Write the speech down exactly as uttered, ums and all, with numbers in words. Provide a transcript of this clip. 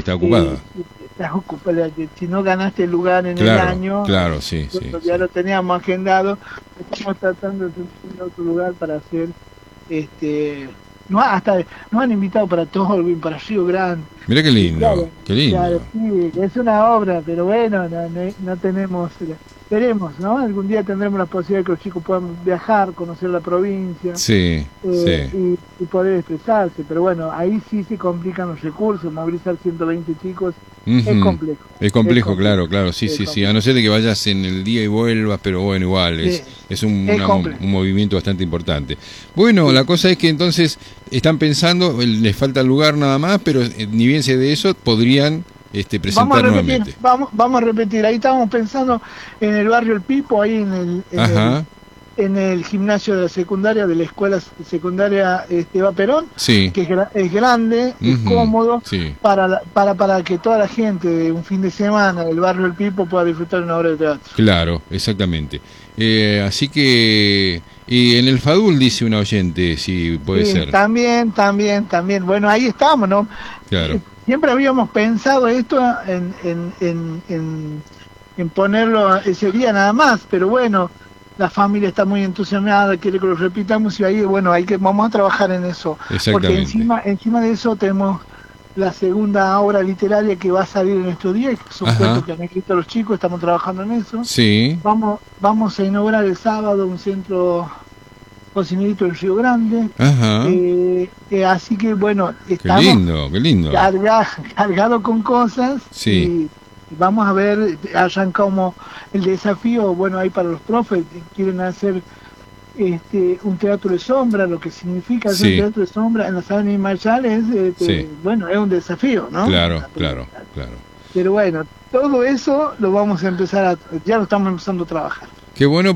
está ocupada. Sí, estás ocupada. Si no ganaste el lugar en Claro, el año, claro, sí, sí, ya sí. lo teníamos agendado. Estamos tratando de tener otro lugar para hacer, este, no, hasta nos han invitado para Tolwyn, para Río Grande. Mirá qué Y lindo, claro, qué lindo. claro, sí, es una obra, pero bueno, no, no, no tenemos, esperemos, ¿no? Algún día tendremos la posibilidad de que los chicos puedan viajar, conocer la provincia, Sí, eh, sí. y, y poder expresarse, pero bueno, ahí sí se complican los recursos, movilizar ciento veinte chicos es Ujú. complejo, Es es complejo, complejo, claro, claro, sí, es sí, sí. A complejo, no ser de que vayas en el día y vuelvas, pero bueno, igual, sí, es, es un, es una mo- complejo, un movimiento bastante importante. Bueno, sí. la cosa es que entonces están pensando, el- les falta el lugar nada más, pero eh, ni bien sea de eso, podrían este, Vamos a presentar repetir, nuevamente. vamos, vamos a repetir, ahí estábamos pensando en el barrio El Pipo, ahí en el, en el Ajá, en el gimnasio de la secundaria, de la escuela secundaria Esteban Perón, sí, que es, gra- es grande, es ujú, cómodo, sí, para, la- para, para que toda la gente de un fin de semana del barrio El Pipo pueda disfrutar de una obra de teatro. claro, exactamente. Eh, así que, y en el Fadul dice un oyente, si puede Sí, ser, también, también, también. Bueno, ahí estamos, ¿no? claro. Eh, Siempre habíamos pensado esto en, en, en, en, en ponerlo ese día nada más, pero bueno, la familia está muy entusiasmada, quiere que lo repitamos y ahí, bueno, hay que, vamos a trabajar en eso, porque Exactamente. encima, encima de eso tenemos la segunda obra literaria que va a salir en estos días, que son cuentos Ajá, que han escrito los chicos, estamos trabajando en eso. sí, Vamos, vamos a inaugurar el sábado un centro cocinero en Río Grande. ajá. Eh, eh, así que bueno, Qué estamos lindo, qué lindo. cargados cargado con cosas Sí, y vamos a ver, arrancamos el desafío, bueno, ahí para los profes, que quieren hacer este un teatro de sombra, lo que significa hacer un sí, teatro de sombra en la sala de Marshall es, sí. este, bueno, es un desafío, ¿no? Claro, claro, claro. Pero bueno, todo eso lo vamos a empezar a, ya lo estamos empezando a trabajar. Qué bueno